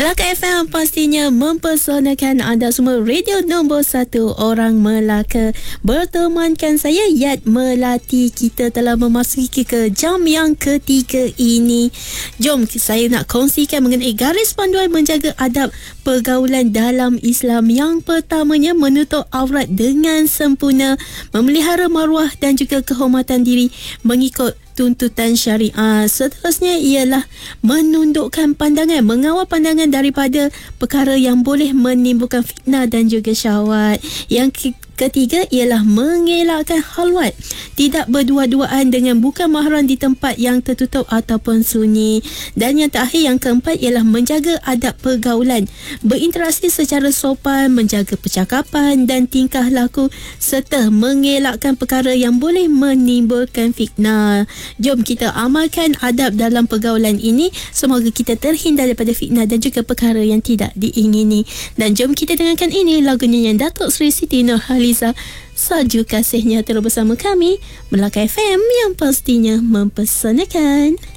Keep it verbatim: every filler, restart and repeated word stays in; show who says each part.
Speaker 1: Melaka F M pastinya mempesonakan anda semua. Radio nombor satu orang Melaka. Bertemankan saya Yat Melati. Kita telah memasuki ke jam yang ketiga ini. Jom saya nak kongsikan mengenai garis panduan menjaga adab pergaulan dalam Islam. Yang pertamanya, menutup aurat dengan sempurna, memelihara maruah dan juga kehormatan diri mengikut tuntutan syariah. Seterusnya ialah menundukkan pandangan, mengawal pandangan daripada perkara yang boleh menimbulkan fitnah dan juga syahwat. Yang ketiga ialah mengelakkan khalwat, tidak berdua-duaan dengan bukan mahram di tempat yang tertutup ataupun sunyi. Dan yang terakhir, yang keempat ialah menjaga adab pergaulan, berinteraksi secara sopan, menjaga percakapan dan tingkah laku serta mengelakkan perkara yang boleh menimbulkan fitnah. Jom kita amalkan adab dalam pergaulan ini. Semoga kita terhindar daripada fitnah dan juga perkara yang tidak diingini. Dan jom kita dengarkan ini lagu nyanyian Datuk Seri Siti Nurhaliza, Salju Kasihnya. Terus bersama kami Melaka F M yang pastinya mempesonakan.